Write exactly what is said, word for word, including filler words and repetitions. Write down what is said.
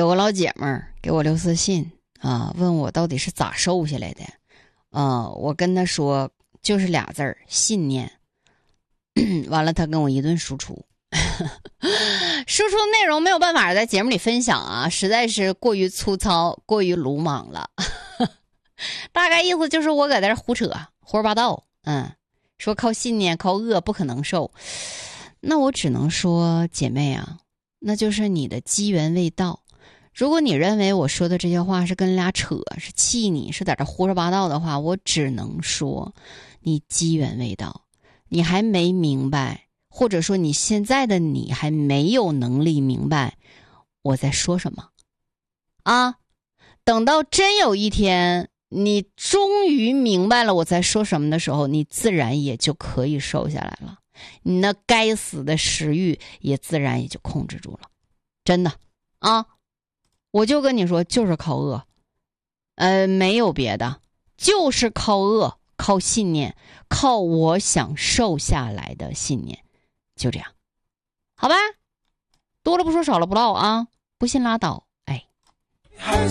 有个老姐们儿给我留私信啊，问我到底是咋瘦下来的啊？我跟她说就是俩字儿，信念。完了，她跟我一顿输出。输出内容没有办法在节目里分享啊，实在是过于粗糙，过于鲁莽了。大概意思就是我搁这胡扯胡说八道，嗯，说靠信念靠饿不可能瘦。那我只能说姐妹啊，那就是你的机缘未到。如果你认为我说的这些话是跟人俩扯，是气你，是在这胡说八道的话，我只能说你机缘未到，你还没明白，或者说你现在的你还没有能力明白我在说什么啊。等到真有一天你终于明白了我在说什么的时候，你自然也就可以瘦下来了，你那该死的食欲也自然也就控制住了。真的啊，我就跟你说，就是靠饿，呃，没有别的，就是靠饿，靠信念，靠我想瘦下来的信念，就这样，好吧？多了不说，少了不唠啊，不信拉倒，哎。